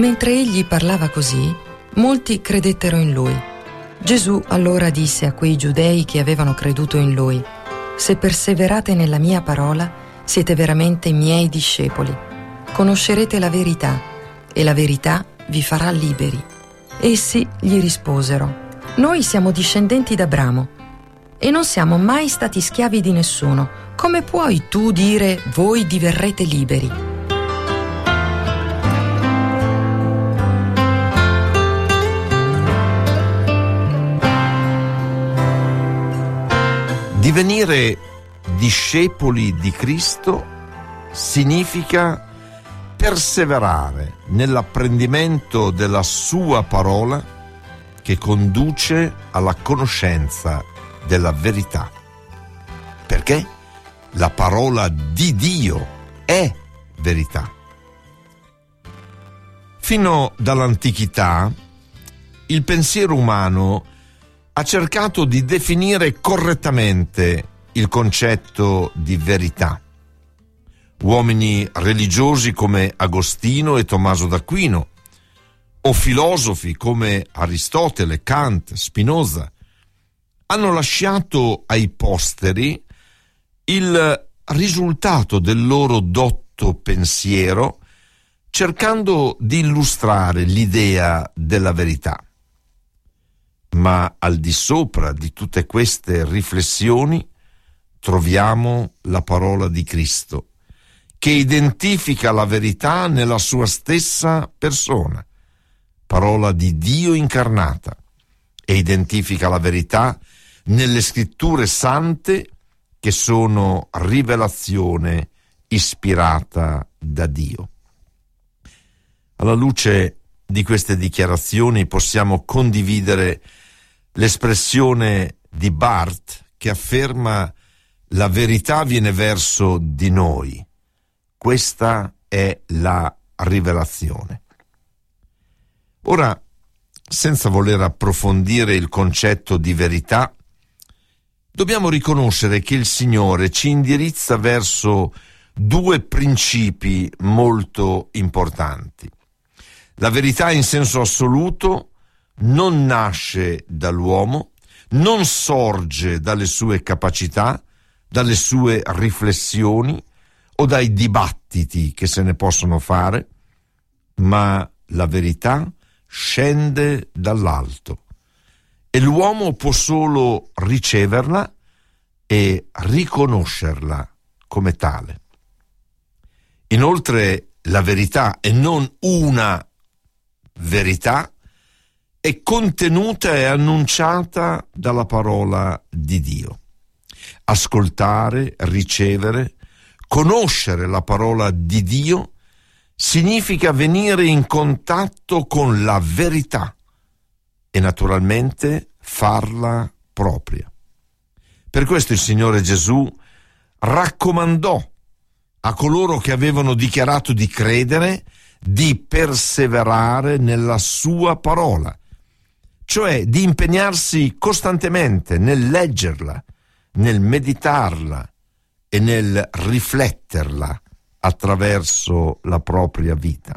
Mentre egli parlava così, molti credettero in lui. Gesù allora disse a quei giudei che avevano creduto in lui: «Se perseverate nella mia parola, siete veramente miei discepoli. Conoscerete la verità, e la verità vi farà liberi». Essi gli risposero: «Noi siamo discendenti d'Abramo e non siamo mai stati schiavi di nessuno. Come puoi tu dire voi diverrete liberi?» Divenire discepoli di Cristo significa perseverare nell'apprendimento della sua parola che conduce alla conoscenza della verità. Perché la parola di Dio è verità. Fino dall'antichità il pensiero umano ha cercato di definire correttamente il concetto di verità. Uomini religiosi come Agostino e Tommaso d'Aquino, o filosofi come Aristotele, Kant, Spinoza, hanno lasciato ai posteri il risultato del loro dotto pensiero, cercando di illustrare l'idea della verità. Ma al di sopra di tutte queste riflessioni troviamo la parola di Cristo, che identifica la verità nella sua stessa persona, parola di Dio incarnata, e identifica la verità nelle scritture sante che sono rivelazione ispirata da Dio. Alla luce di queste dichiarazioni possiamo condividere l'espressione di Barth che afferma: la verità viene verso di noi. Questa è la rivelazione. Ora, senza voler approfondire il concetto di verità, dobbiamo riconoscere che il Signore ci indirizza verso due principi molto importanti. La verità in senso assoluto non nasce dall'uomo, non sorge dalle sue capacità, dalle sue riflessioni o dai dibattiti che se ne possono fare, ma la verità scende dall'alto e l'uomo può solo riceverla e riconoscerla come tale. Inoltre, la verità, e non una verità, è contenuta e annunciata dalla parola di Dio. Ascoltare, ricevere, conoscere la parola di Dio significa venire in contatto con la verità e naturalmente farla propria. Per questo il Signore Gesù raccomandò a coloro che avevano dichiarato di credere di perseverare nella sua parola, cioè di impegnarsi costantemente nel leggerla, nel meditarla e nel rifletterla attraverso la propria vita.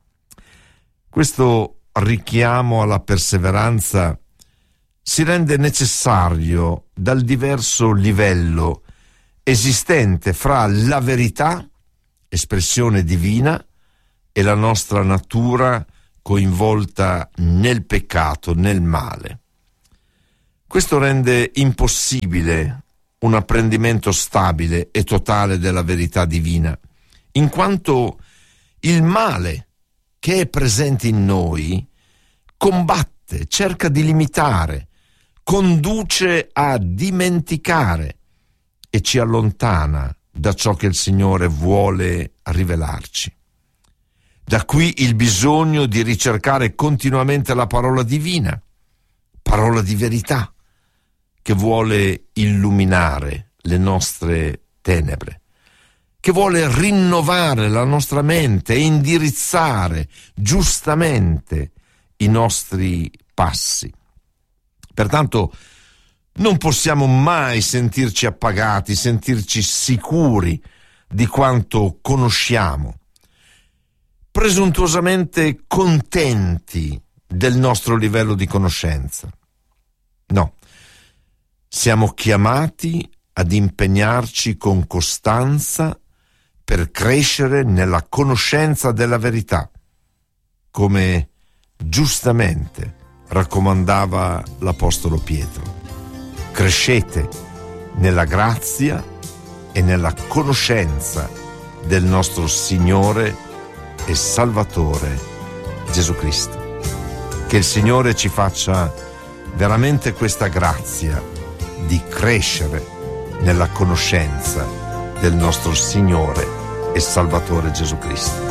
Questo richiamo alla perseveranza si rende necessario dal diverso livello esistente fra la verità, espressione divina, e la nostra natura coinvolta nel peccato, nel male. Questo rende impossibile un apprendimento stabile e totale della verità divina, in quanto il male che è presente in noi combatte, cerca di limitare, conduce a dimenticare e ci allontana da ciò che il Signore vuole rivelarci. Da qui il bisogno di ricercare continuamente la parola divina, parola di verità, che vuole illuminare le nostre tenebre, che vuole rinnovare la nostra mente e indirizzare giustamente i nostri passi. Pertanto non possiamo mai sentirci appagati, sentirci sicuri di quanto conosciamo. presuntuosamente contenti del nostro livello di conoscenza. No, siamo chiamati ad impegnarci con costanza per crescere nella conoscenza della verità, come giustamente raccomandava l'Apostolo Pietro. Crescete nella grazia e nella conoscenza del nostro Signore e Salvatore Gesù Cristo. Che il Signore ci faccia veramente questa grazia di crescere nella conoscenza del nostro Signore e Salvatore Gesù Cristo.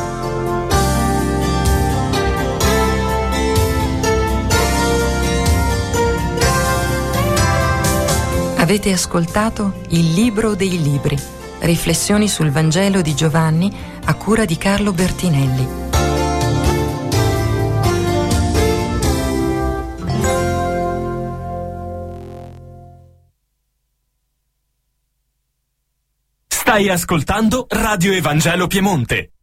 Avete ascoltato Il Libro dei Libri, riflessioni sul Vangelo di Giovanni a cura di Carlo Bertinelli. Stai ascoltando Radio Evangelo Piemonte.